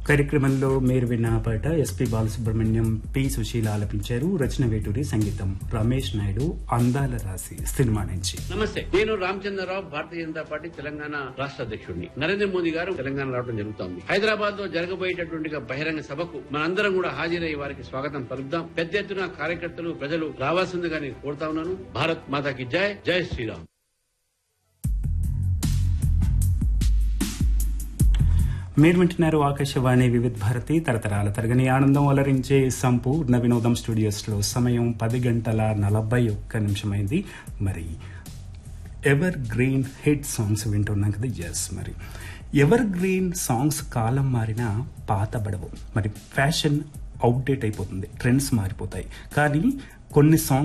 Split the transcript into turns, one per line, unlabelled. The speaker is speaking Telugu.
కార్యక్రమంలో మీరు విన్న పాట ఎస్పి బాలసుబ్రహ్మణ్యం, పి సుశీల ఆలపించారు. రచన వేటూరి, సంగీతం రమేష్ నాయుడు. అందాల రాశి సినిమా నుంచి.
నమస్తే, నేను రామచంద్రరావు, భారతీయ జనతా పార్టీ తెలంగాణ రాష్ట్ర అధ్యక్షుడిని. నరేంద్ర మోదీ గారు తెలంగాణ రావడం జరుగుతోంది. హైదరాబాద్ లో జరగబోయేటటువంటి బహిరంగ సభకు మనందరం కూడా హాజరై వారికి స్వాగతం పలుకుదాం. పెద్ద ఎత్తున కార్యకర్తలు, ప్రజలు రావాల్సిందిగా నేను కోరుతా ఉన్నాను. భారత్ మాతాకి జై, జై శ్రీరామ్.
మీరు వింటున్నారు ఆకాశవాణి వివిధ భారతి, తరతరాల తరగని ఆనందం అలరించే సంపూర్ణ వినోదం. స్టూడియోస్ లో సమయం 10:41 మరి ఎవర్ గ్రీన్ హిట్ సాంగ్స్ వింటున్నాం కదా. ఎస్, మరి ఎవర్ గ్రీన్ సాంగ్స్ కాలం మారినా పాతబడవు. మరి ఫ్యాషన్ అవుట్డేట్ అయిపోతుంది, ట్రెండ్స్ మారిపోతాయి. కానీ కొన్ని సాంగ్స్